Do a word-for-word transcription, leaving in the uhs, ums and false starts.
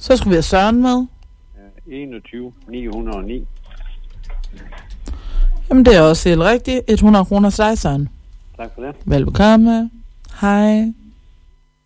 Så skulle vi have Søren med. enogtyve ni hundrede og ni. Jamen, det er også helt rigtigt. hundrede kroner til dig, Søren. Tak for det. Velbekomme. Hej.